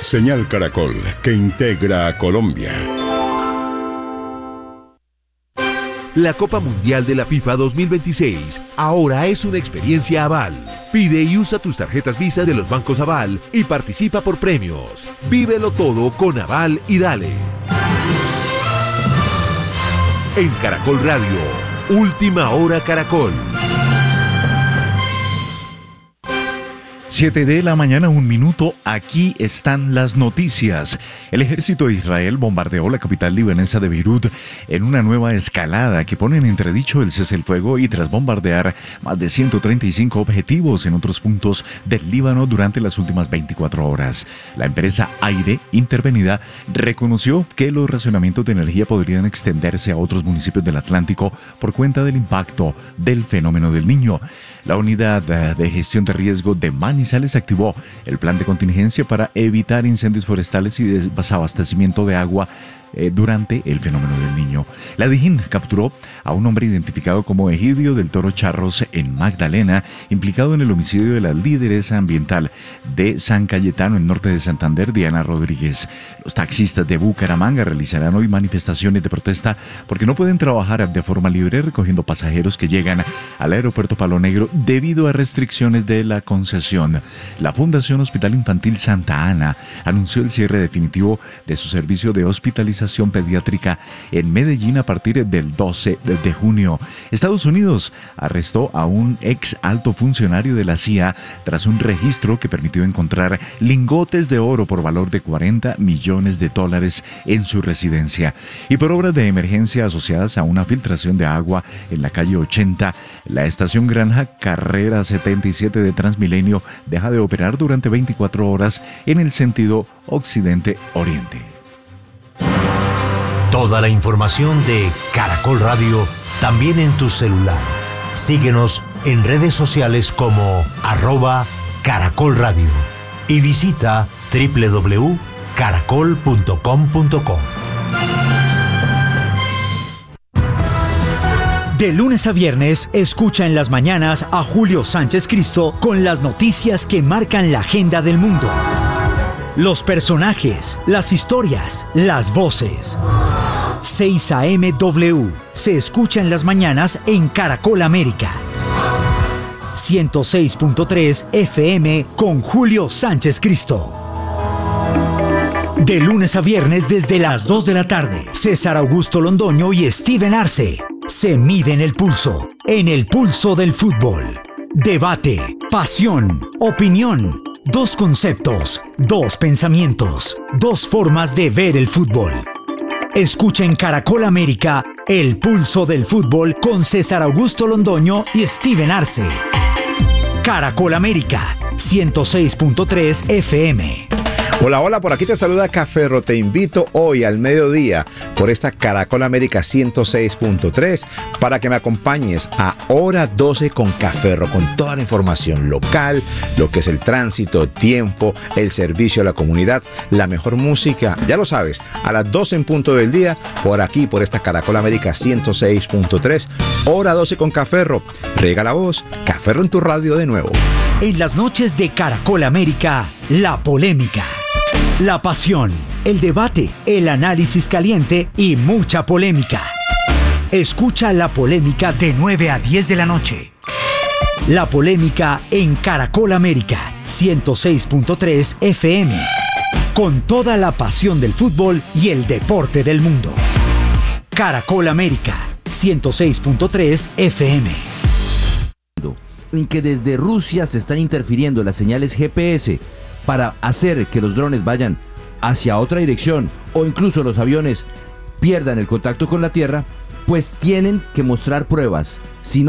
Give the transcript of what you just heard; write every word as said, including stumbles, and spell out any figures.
Señal Caracol, que integra a Colombia. La Copa Mundial de la FIFA dos mil veintiséis ahora es una experiencia Aval. Pide y usa tus tarjetas Visa de los bancos Aval y participa por premios. Vívelo todo con Aval y dale. En Caracol Radio, Última Hora Caracol. siete de la mañana, un minuto, aquí están las noticias. El ejército de Israel bombardeó la capital libanesa de Beirut en una nueva escalada que pone en entredicho el cese el fuego y tras bombardear más de ciento treinta y cinco objetivos en otros puntos del Líbano durante las últimas veinticuatro horas. La empresa Aire, intervenida, reconoció que los racionamientos de energía podrían extenderse a otros municipios del Atlántico por cuenta del impacto del fenómeno del Niño. La unidad de gestión de riesgo de Manizales activó el plan de contingencia para evitar incendios forestales y desabastecimiento de agua eh, durante el fenómeno del Niño. La DIJÍN capturó a un hombre identificado como Egidio del Toro Charros en Magdalena, implicado en el homicidio de la lideresa ambiental de San Cayetano, en norte de Santander, Diana Rodríguez. Los taxistas de Bucaramanga realizarán hoy manifestaciones de protesta porque no pueden trabajar de forma libre recogiendo pasajeros que llegan al aeropuerto Palo Negro debido a restricciones de la concesión. La Fundación Hospital Infantil Santa Ana anunció el cierre definitivo de su servicio de hospitalización pediátrica en Medellín a partir del doce de junio. Estados Unidos arrestó a un ex alto funcionario de la C I A tras un registro que permitió encontrar lingotes de oro por valor de cuarenta millones de dólares en su residencia. Y por obras de emergencia asociadas a una filtración de agua en la calle ochenta, la estación Granja Carrera setenta y siete de Transmilenio deja de operar durante veinticuatro horas en el sentido occidente-oriente. Toda la información de Caracol Radio también en tu celular. Síguenos en redes sociales como arroba Caracol Radio y visita doble u doble u doble u punto caracol punto com punto co. De lunes a viernes, escucha en las mañanas a Julio Sánchez Cristo con las noticias que marcan la agenda del mundo. Los personajes, las historias, las voces. seis a eme W se escucha en las mañanas en Caracol América. ciento seis punto tres F M con Julio Sánchez Cristo. De lunes a viernes desde las dos de la tarde, César Augusto Londoño y Steven Arce se miden el pulso, en el pulso del fútbol. Debate, pasión, opinión, dos conceptos, dos pensamientos, dos formas de ver el fútbol. Escucha en Caracol América el pulso del fútbol con César Augusto Londoño y Steven Arce. Caracol América, ciento seis punto tres F M. Hola, hola, por aquí te saluda Caferro. Te invito hoy al mediodía por esta Caracol América ciento seis punto tres para que me acompañes a hora doce con Caferro, con toda la información local, lo que es el tránsito, tiempo, el servicio a la comunidad, la mejor música, ya lo sabes, a las doce en punto del día, por aquí, por esta Caracol América ciento seis punto tres, hora doce con Caferro. Riega la voz, Caferro en tu radio de nuevo. En las noches de Caracol América, la polémica, la pasión, el debate, el análisis caliente y mucha polémica. Escucha La Polémica de nueve a diez de la noche. La Polémica en Caracol América, ciento seis punto tres F M. Con toda la pasión del fútbol y el deporte del mundo. Caracol América, ciento seis punto tres F M. En que desde Rusia se están interfiriendo las señales G P S para hacer que los drones vayan hacia otra dirección o incluso los aviones pierdan el contacto con la tierra, pues tienen que mostrar pruebas. Si no